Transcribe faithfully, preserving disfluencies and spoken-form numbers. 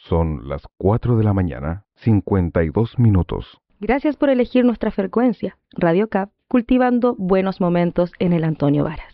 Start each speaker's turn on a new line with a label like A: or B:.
A: Son las cuatro de la mañana, cincuenta y dos minutos.
B: Gracias por elegir nuestra frecuencia, Radio C A P, cultivando buenos momentos en el Antonio Varas.